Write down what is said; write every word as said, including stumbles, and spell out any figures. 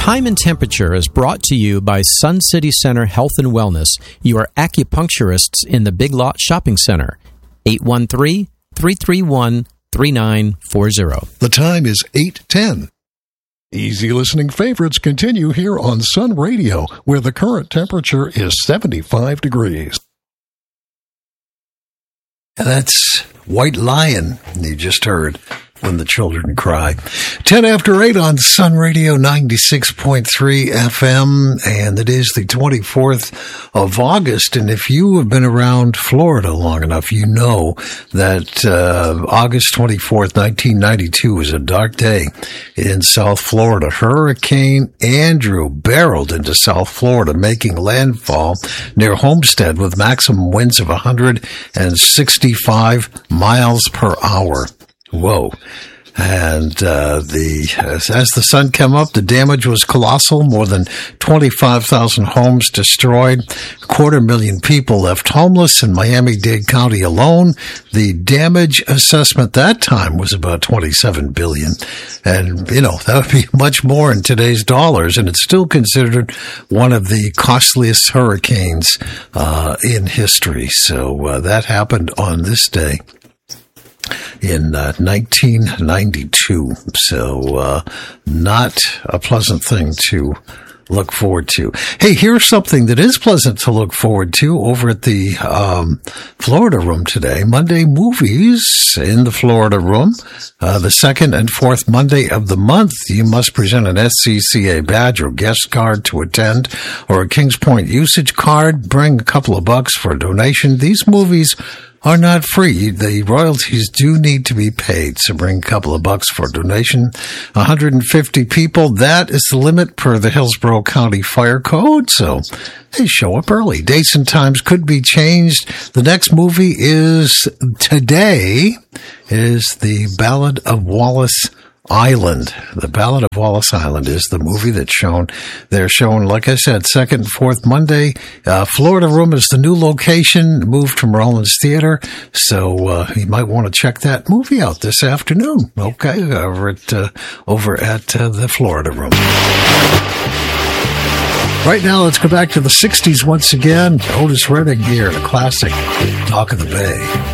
Time and Temperature is brought to you by Sun City Center Health and Wellness, your acupuncturists in the Big Lot Shopping Center. eight one three, three three one, three nine four zero. The time is eight ten. Easy listening favorites continue here on Sun Radio, where the current temperature is seventy-five degrees. That's White Lion, you just heard, When the Children Cry. ten after eight on Sun Radio ninety-six point three F M, and it is the twenty-fourth of August. And if you have been around Florida long enough, you know that uh, August twenty-fourth, nineteen ninety-two was a dark day in South Florida. Hurricane Andrew barreled into South Florida, making landfall near Homestead with maximum winds of one hundred sixty-five miles per hour. Whoa. And uh, the as, as the sun came up, the damage was colossal. More than twenty-five thousand homes destroyed. A quarter million people left homeless in Miami-Dade County alone. The damage assessment that time was about twenty-seven billion dollars. And, you know, that would be much more in today's dollars. And it's still considered one of the costliest hurricanes uh, in history. So uh, that happened on this day in uh, nineteen ninety-two. So uh, not a pleasant thing to look forward to. Hey, here's something that is pleasant to look forward to over at the um, Florida Room today. Monday movies in the Florida Room. Uh, the second and fourth Monday of the month, you must present an S C C A badge or guest card to attend, or a Kings Point usage card. Bring a couple of bucks for a donation. These movies are not free. The royalties do need to be paid, so bring a couple of bucks for a donation. one hundred fifty people, that is the limit per the Hillsborough County Fire Code, so hey, show up early. Dates and times could be changed. The next movie is today, is The Ballad of Wallace Island. The Ballad of Wallace Island is the movie that's shown. They're shown, like I said, second and fourth Monday. Uh, Florida Room is the new location, moved from Rollins Theater. So uh, you might want to check that movie out this afternoon. Okay, over at uh, over at uh, the Florida Room. Right now, let's go back to the sixties once again. Otis Redding here, the classic Talk of the Bay.